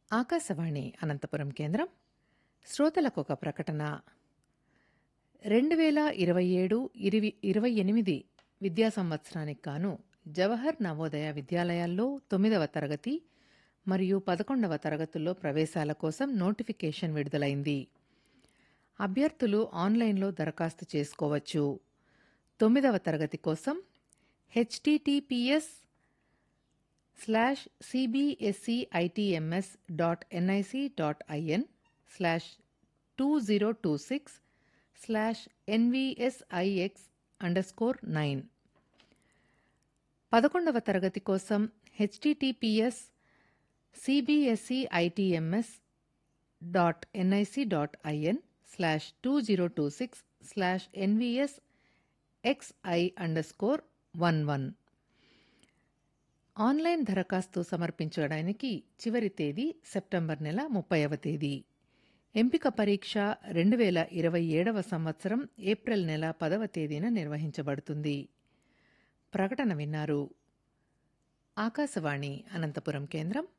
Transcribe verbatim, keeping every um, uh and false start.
ఆకాశవాణి అనంతపురం కేంద్రం. శ్రోతలకు ఒక ప్రకటన. రెండు వేల ఇరవై ఏడు ఇరవై ఇరవై ఎనిమిది విద్యా సంవత్సరానికి గాను జవహర్ నవోదయ విద్యాలయాల్లో తొమ్మిదవ తరగతి మరియు పదకొండవ తరగతుల్లో ప్రవేశాల కోసం నోటిఫికేషన్ విడుదలైంది. అభ్యర్థులు ఆన్లైన్లో దరఖాస్తు చేసుకోవచ్చు. తొమ్మిదవ తరగతి కోసం HTTPS slash CBSEITMS dot NIC dot IN slash two zero two six slash NVSIX under score nine. పదకొండవ తరగతి కోసం HTTPS CBSEITMS dot NIC dot IN slash two zero two six slash NVS xi under score one one. Online దరఖాస్తు సమర్పించడానికి చివరి తేదీ September నెల ముప్పైవ తేదీ. ఎంపిక పరీక్ష రెండు వేల ఇరవై ఏడవ సంవత్సరం ఏప్రిల్ నెల పదవ తేదీన నిర్వహించబడుతుంది. ప్రకటన విన్నారు. ఆకాశవాణి అనంతపురం కేంద్రం.